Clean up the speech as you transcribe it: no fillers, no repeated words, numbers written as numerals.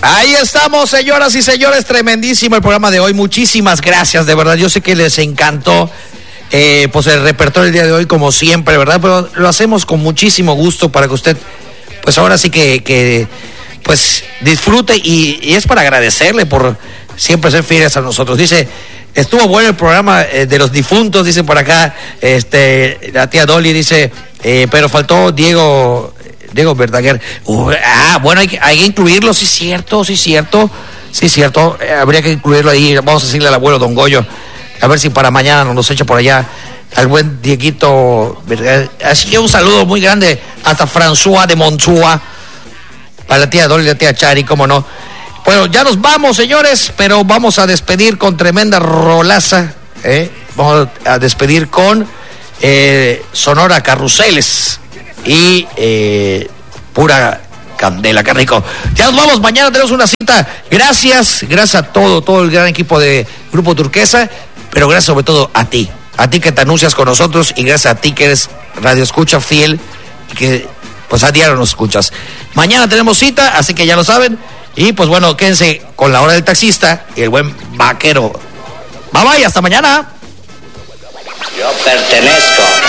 Ahí estamos, señoras y señores, tremendísimo el programa de hoy. Muchísimas gracias, de verdad. Yo sé que les encantó pues el repertorio del día de hoy, como siempre, ¿verdad? Pero lo hacemos con muchísimo gusto para que usted, pues ahora sí que pues disfrute y es para agradecerle por siempre ser fieles a nosotros. Dice, estuvo bueno el programa de los difuntos, dice por acá, la tía Dolly dice, pero faltó Diego Verdaguer. Bueno, hay que incluirlo, sí cierto. Habría que incluirlo ahí. Vamos a decirle al abuelo Don Goyo, a ver si para mañana nos echa por allá al buen Dieguito Verdaguer. Así que un saludo muy grande hasta François de Montsúa, a la tía Dolly, la tía Chari, cómo no. Bueno, ya nos vamos, señores, pero vamos a despedir con tremenda rolaza, Vamos a despedir con Sonora Carruseles y pura candela, qué rico. Ya nos vamos, mañana tenemos una cita. Gracias a todo el gran equipo de Grupo Turquesa, pero gracias sobre todo a ti que te anuncias con nosotros, y gracias a ti que eres radio escucha fiel y que pues a diario nos escuchas. Mañana tenemos cita, así que ya lo saben, y pues bueno, quédense con la hora del taxista y el buen vaquero. Bye bye, hasta mañana. Yo pertenezco